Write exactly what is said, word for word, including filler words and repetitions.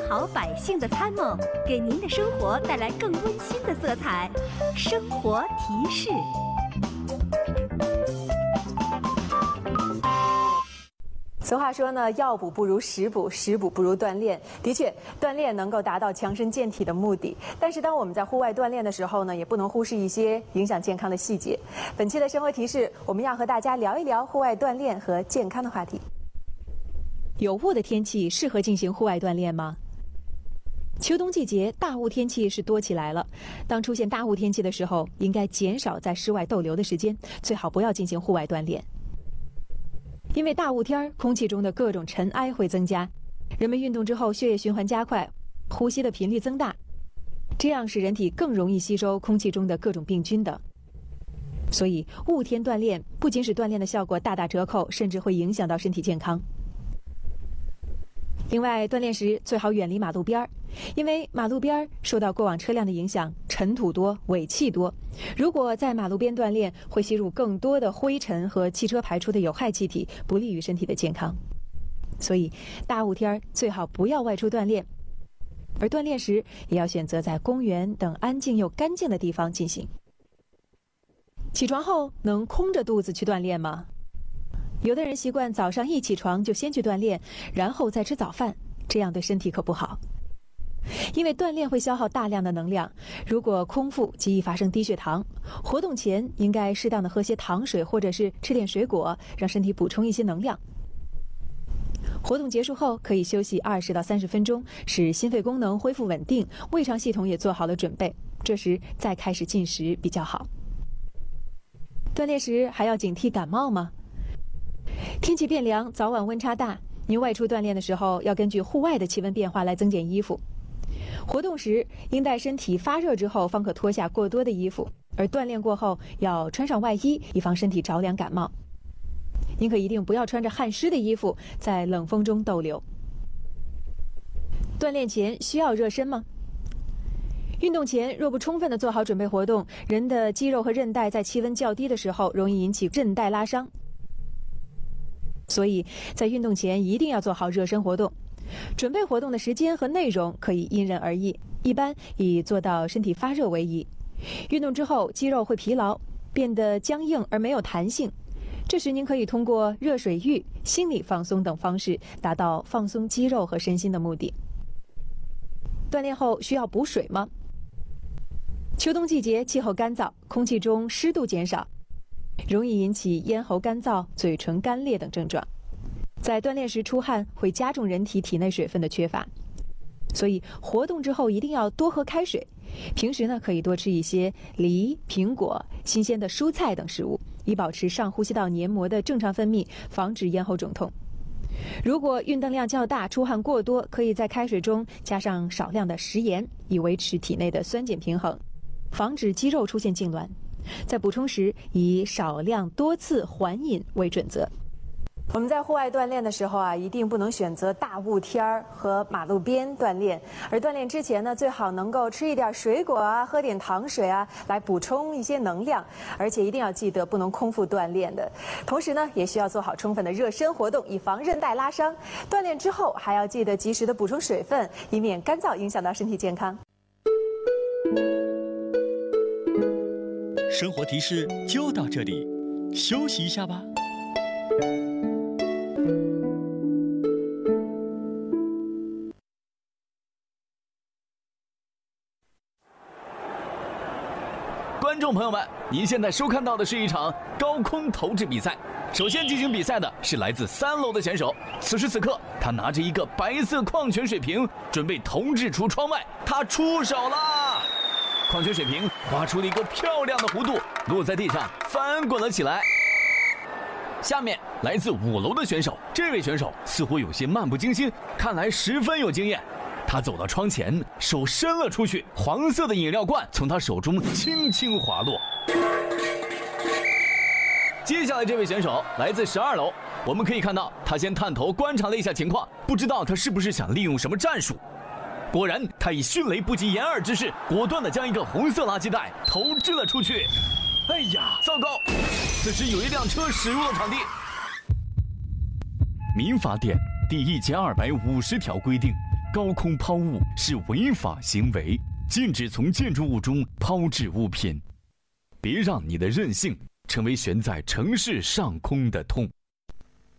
好百姓的参谋，给您的生活带来更温馨的色彩。生活提示。 俗话说呢，药补不如食补，食补不如锻炼。的确，锻炼能够达到强身健体的目的。但是，当我们在户外锻炼的时候呢，也不能忽视一些影响健康的细节。本期的生活提示，我们要和大家聊一聊户外锻炼和健康的话题。 有雾的天气适合进行户外锻炼吗？秋冬季节，大雾天气是多起来了。当出现大雾天气的时候，应该减少在室外逗留的时间，最好不要进行户外锻炼。因为大雾天，空气中的各种尘埃会增加，人们运动之后血液循环加快，呼吸的频率增大，这样使人体更容易吸收空气中的各种病菌等。所以雾天锻炼不仅使锻炼的效果大打折扣，甚至会影响到身体健康。另外，锻炼时最好远离马路边儿，因为马路边儿受到过往车辆的影响，尘土多，尾气多。如果在马路边锻炼，会吸入更多的灰尘和汽车排出的有害气体，不利于身体的健康。所以，大雾天最好不要外出锻炼，而锻炼时也要选择在公园等安静又干净的地方进行。起床后能空着肚子去锻炼吗？有的人习惯早上一起床就先去锻炼，然后再吃早饭，这样对身体可不好。因为锻炼会消耗大量的能量，如果空腹极易发生低血糖。活动前应该适当的喝些糖水，或者是吃点水果，让身体补充一些能量。活动结束后可以休息二十到三十分钟，使心肺功能恢复稳定，胃肠系统也做好了准备，这时再开始进食比较好。锻炼时还要警惕感冒吗？天气变凉，早晚温差大，您外出锻炼的时候要根据户外的气温变化来增减衣服。活动时应待身体发热之后方可脱下过多的衣服，而锻炼过后要穿上外衣，以防身体着凉感冒。您可一定不要穿着汗湿的衣服在冷风中逗留。锻炼前需要热身吗？运动前若不充分的做好准备活动，人的肌肉和韧带在气温较低的时候容易引起韧带拉伤。所以在运动前一定要做好热身活动。准备活动的时间和内容可以因人而异，一般以做到身体发热为宜。运动之后肌肉会疲劳，变得僵硬而没有弹性，这时您可以通过热水浴、心理放松等方式达到放松肌肉和身心的目的。锻炼后需要补水吗？秋冬季节气候干燥，空气中湿度减少，容易引起咽喉干燥、嘴唇干裂等症状。在锻炼时出汗会加重人体体内水分的缺乏，所以活动之后一定要多喝开水。平时呢，可以多吃一些梨、苹果、新鲜的蔬菜等食物，以保持上呼吸道黏膜的正常分泌，防止咽喉肿痛。如果运动量较大、出汗过多，可以在开水中加上少量的食盐，以维持体内的酸碱平衡，防止肌肉出现痉挛。在补充时，以少量多次缓饮为准则。 我们在户外锻炼的时候啊，一定不能选择大雾天儿和马路边锻炼。而锻炼之前呢，最好能够吃一点水果啊，喝点糖水啊，来补充一些能量。而且一定要记得不能空腹锻炼的。同时呢，也需要做好充分的热身活动，以防韧带拉伤。锻炼之后还要记得及时的补充水分，以免干燥影响到身体健康。 生活提示就到这里，休息一下吧。 观众朋友们，您现在收看到的是一场高空投掷比赛。首先进行比赛的是来自三楼的选手，此时此刻，他拿着一个白色矿泉水瓶，准备投掷出窗外。他出手啦！矿泉水瓶划出了一个漂亮的弧度，落在地上，翻滚了起来。下面来自五楼的选手，这位选手似乎有些漫不经心，看来十分有经验。他走到窗前，手伸了出去，黄色的饮料罐从他手中轻轻滑落。接下来这位选手来自十二楼，我们可以看到他先探头观察了一下情况，不知道他是不是想利用什么战术。果然，他以迅雷不及掩耳之势，果断地将一个红色垃圾袋投掷了出去。哎呀，糟糕！此时有一辆车驶入了场地。民法典第一千二百五十条规定， 高空抛物是违法行为，禁止从建筑物中抛掷物品。别让你的任性成为悬在城市上空的痛。